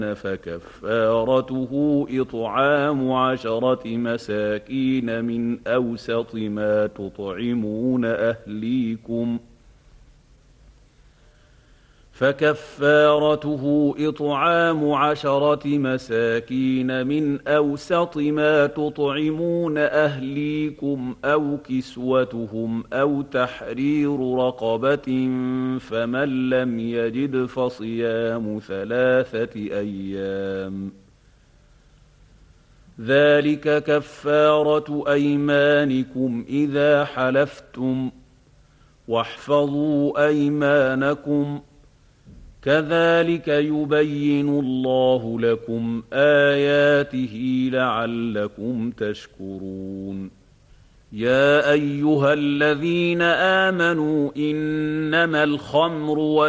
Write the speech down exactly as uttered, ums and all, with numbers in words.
فكفارته إطعام عشرة مساكين من أوسط ما تطعمون أهليكم فكفارته إطعام عشرة مساكين من أوسط ما تطعمون أهليكم أو كسوتهم أو تحرير رقبة فمن لم يجد فصيام ثلاثة أيام ذلك كفارة أيمانكم إذا حلفتم واحفظوا أيمانكم كذلك يبين الله لكم آياته لعلكم تشكرون يا أيها الذين آمنوا إنما الخمر